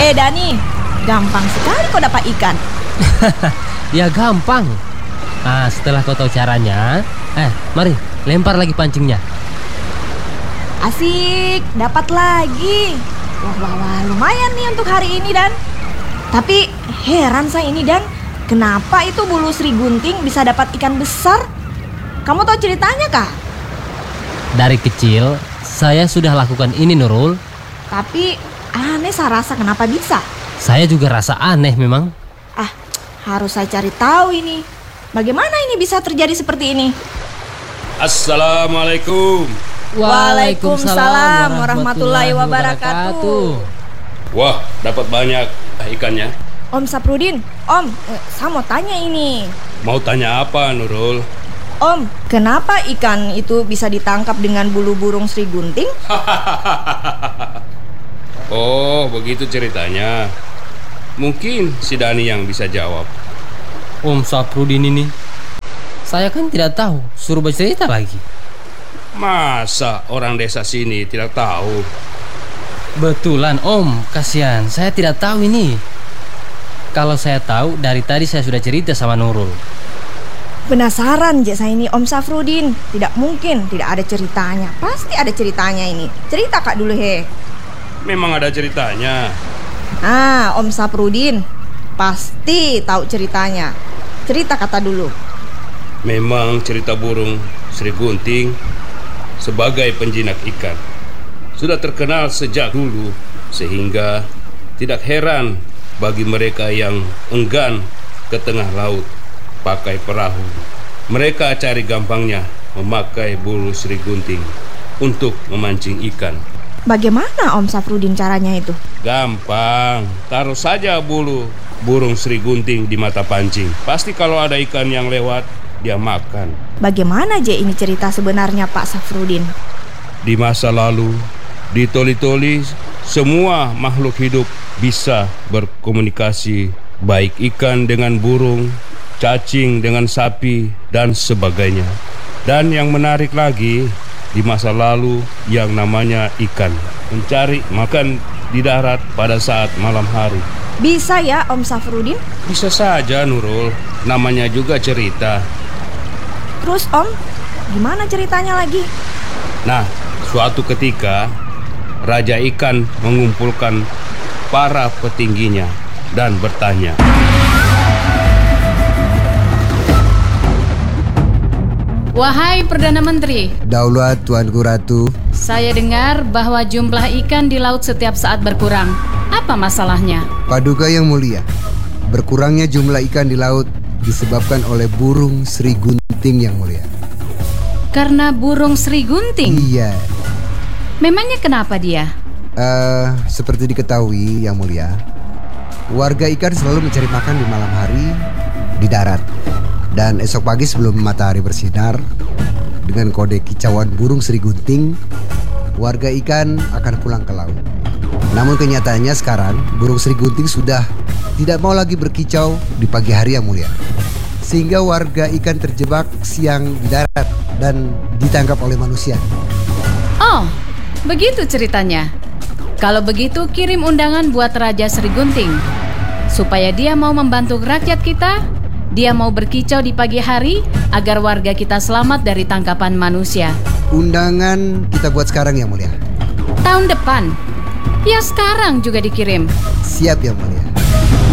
Dani, gampang sekali kau dapat ikan. Ya gampang. Setelah kau tahu caranya, mari lempar lagi pancingnya. Asik, dapat lagi. Wah, lumayan nih untuk hari ini, Dan. Tapi heran saya ini, Dan, kenapa itu bulu Sri Gunting bisa dapat ikan besar? Kamu tahu ceritanya kah? Dari kecil saya sudah lakukan ini, Nurul. Tapi aneh saya rasa kenapa bisa. Saya juga rasa aneh memang. Harus saya cari tahu ini. Bagaimana ini bisa terjadi seperti ini? Assalamualaikum. Waalaikumsalam warahmatullahi wabarakatuh. Wah, dapat banyak ikannya. Om Saprudin, Om, saya mau tanya ini. Mau tanya apa, Nurul? Om, kenapa ikan itu bisa ditangkap dengan bulu burung Sri Gunting? Oh, begitu ceritanya. Mungkin si Dani yang bisa jawab. Om Saprudin ini, saya kan tidak tahu, suruh bercerita lagi. Masa orang desa sini tidak tahu? Betulan Om, kasihan, saya tidak tahu ini. Kalau saya tahu, dari tadi saya sudah cerita sama Nurul. Penasaran saya ini, Om Safrudin. Tidak mungkin tidak ada ceritanya. Pasti ada ceritanya ini. Cerita Kak dulu, he. Memang ada ceritanya. Om Saprudin pasti tahu ceritanya. Cerita kata dulu. Memang cerita burung Sri Gunting sebagai penjinak ikan sudah terkenal sejak dulu, sehingga tidak heran bagi mereka yang enggan ke tengah laut pakai perahu. Mereka cari gampangnya memakai bulu Sri Gunting untuk memancing ikan. Bagaimana Om Safrudin caranya itu? Gampang, taruh saja bulu burung Sri Gunting di mata pancing. Pasti kalau ada ikan yang lewat, dia makan. Bagaimana ini cerita sebenarnya Pak Safrudin? Di masa lalu, di toli-toli, semua makhluk hidup bisa berkomunikasi, baik ikan dengan burung, cacing dengan sapi, dan sebagainya. Dan yang menarik lagi, di masa lalu yang namanya ikan mencari makan di darat pada saat malam hari. Bisa ya Om Safrudin? Bisa saja, Nurul, namanya juga cerita. Terus Om, gimana ceritanya lagi? Nah, suatu ketika Raja Ikan mengumpulkan para petingginya dan bertanya, "Wahai Perdana Menteri, Daulat Tuanku Ratu, saya dengar bahwa jumlah ikan di laut setiap saat berkurang. Apa masalahnya?" Paduka yang mulia, berkurangnya jumlah ikan di laut disebabkan oleh burung Sri Gunting yang mulia. Karena burung Sri Gunting? Iya. Memangnya kenapa dia? Seperti diketahui yang mulia, warga ikan selalu mencari makan di malam hari di darat. Dan esok pagi sebelum matahari bersinar, dengan kode kicauan burung Sri Gunting, warga ikan akan pulang ke laut. Namun kenyataannya sekarang burung Sri Gunting sudah tidak mau lagi berkicau di pagi hari yang mulia, sehingga warga ikan terjebak siang di darat dan ditangkap oleh manusia. Oh, begitu ceritanya. Kalau begitu kirim undangan buat Raja Sri Gunting, supaya dia mau membantu rakyat kita. Dia mau berkicau di pagi hari agar warga kita selamat dari tangkapan manusia. Undangan kita buat sekarang yang mulia. Tahun depan? Ya sekarang juga dikirim. Siap yang mulia.